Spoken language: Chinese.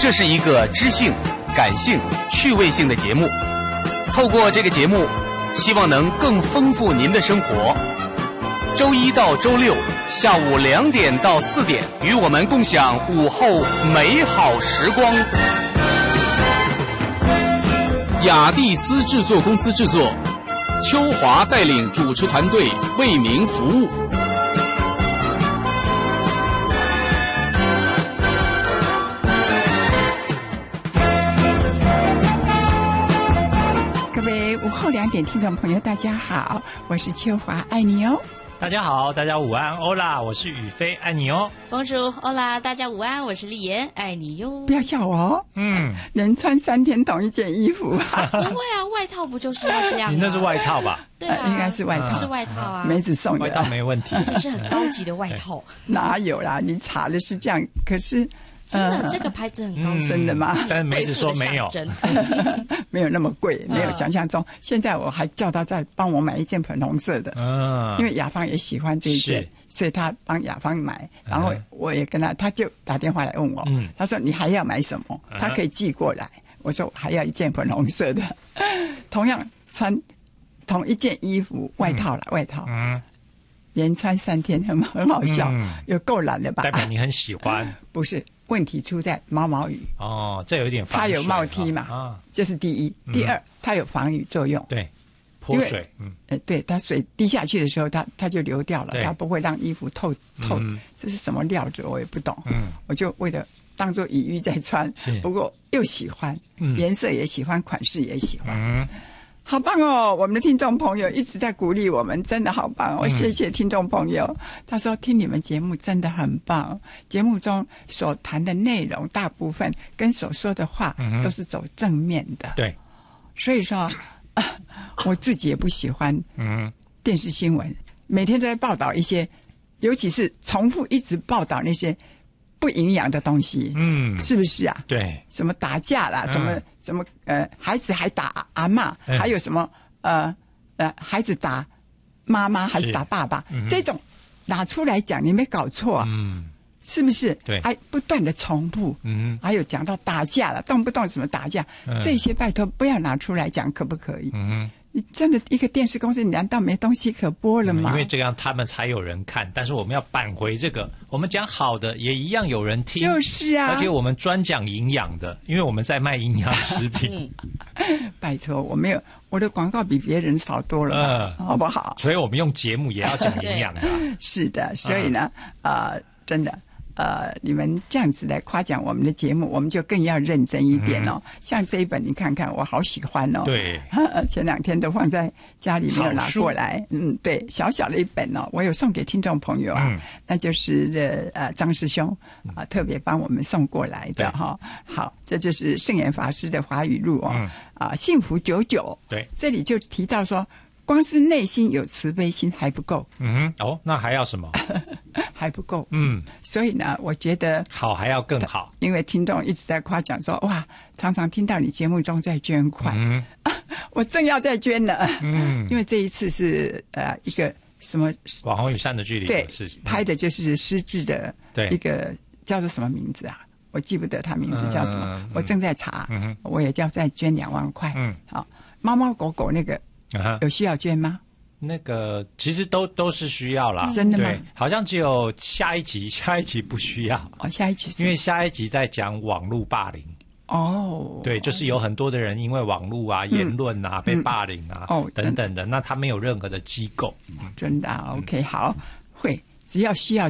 这是一个知性、感性、趣味性的节目。透过这个节目，希望能更丰富您的生活。周一到周六下午2点到4点，与我们共享午后美好时光。雅蒂斯制作公司制作，邱华带领主持团队为您服务。 各位午后2点听众朋友，大家好，我是邱华，爱你哦。 大家好，大家午安，欧啦，我是宇飞，爱你哦。 Bonjour，欧啦，大家午安，我是丽妍，爱你哟。 不要笑我哦，人穿3天同一件衣服啊。 不会啊，外套不就是要这样吗？ 你那是外套吧？ 对啊， 应该是外套， 是外套啊， 梅子送的外套没问题， 而且是很高级的外套。 哪有啦？你查的是这样，可是真的，这个牌子很高级， 真的吗？ 但是梅子说没有， 没有那么贵，没有想象中。现在我还叫他再帮我买一件粉红色的，因为雅芳也喜欢这一件，所以他帮雅芳买。然后我也跟他就打电话来问我，他说你还要买什么？他可以寄过来。我说还要一件粉红色的，同样穿同一件衣服，外套啦，外套，连穿3天，很好笑，有够懒的吧？ 代表你很喜欢， 不是？问题出在毛毛雨哦，这有一点防水， 它有帽梯嘛，这是第一。第二，它有防雨作用， 对，泼水， 对，它水滴下去的时候，它就流掉了，它不会让衣服透。这是什么料子我也不懂，我就为了当做雨衣在穿，不过又喜欢，颜色也喜欢，款式也喜欢。好棒哦！我们的听众朋友一直在鼓励我们，真的好棒哦！谢谢听众朋友。他说听你们节目真的很棒，节目中所谈的内容大部分跟所说的话都是走正面的。 对， 所以说我自己也不喜欢电视新闻，每天都在报道一些，尤其是重复一直报道那些不营养的东西，是不是啊？ 对， 什么打架啦，什么孩子还打阿嬷，还有什么孩子打妈妈还是打爸爸，这种拿出来讲，你没搞错啊？是不是？ 对， 还不断的重复，还有讲到打架了，动不动什么打架，这些拜托不要拿出来讲，可不可以？你真的一个电视公司，你难道没东西可播了吗？ 因为这样他们才有人看，但是我们要扳回这个，我们讲好的也一样有人听， 就是啊， 而且我们专讲营养的，因为我们在卖营养食品。 拜托，我没有，我的广告比别人少多了，好不好？ 所以我们用节目也要讲营养的。 是的，所以呢，真的。你们这样子来夸奖我们的节目，我们就更要认真一点哦。像这一本，你看看，我好喜欢哦。 对， 前2天都放在家里没有拿过来。对，小小的一本哦，我有送给听众朋友啊，那就是张师兄特别帮我们送过来的哈。好，这就是圣严法师的华语录哦。幸福99。对，这里就提到说，光是内心有慈悲心还不够。 那还要什么？ 还不够。所以呢，我觉得好还要更好。 因为听众一直在夸奖说，哇，常常听到你节目中在捐款，我正要再捐呢。因为这一次是一个什么网红与善的距离的事情， 拍的就是失智的一个叫做什么名字啊？我记不得他名字叫什么，我正在查。我也叫再捐2万块。好，猫猫狗狗那个有需要捐吗？ 那个其实都是需要啦， 真的吗？ 对，好像只有下一集不需要。 下一集因为下一集在讲网络霸凌。对，就是有很多的人因为网络啊、言论啊被霸凌啊等等的，那他没有任何的机构。 真的啊 ，OK， 好，只要需要